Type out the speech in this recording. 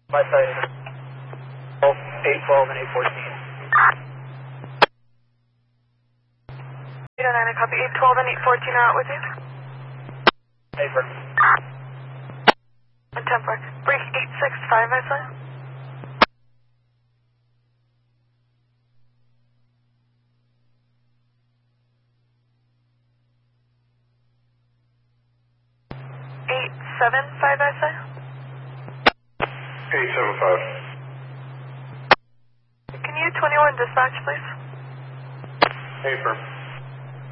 My side, 812 and 814. 809, I copy. 812 and 814 are out with you. Paper. And 10-4. Break 865, I say. Eight, 7-5, I say. 875. Can you 21 dispatch, please? Paper.